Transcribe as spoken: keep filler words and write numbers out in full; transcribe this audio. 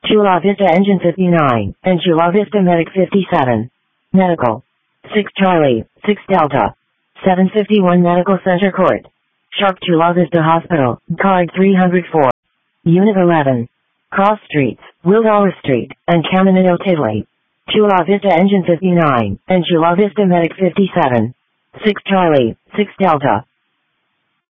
Chula Vista Engine fifty-nine, and Chula Vista Medic fifty-seven. Medical. six Charlie, six Delta. seven fifty-one Medical Center Court. Sharp Chula Vista Hospital, card three oh four. Unit eleven. Cross Streets, Wildauer Street, and Caminito Tivoli. Chula Vista Engine fifty-nine, and Chula Vista Medic fifty-seven. six Charlie, six Delta.